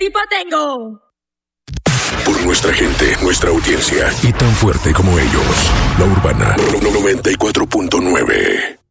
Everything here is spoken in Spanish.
tipo tengo? Por nuestra gente, nuestra audiencia y tan fuerte como ellos. La Urbana 94.9.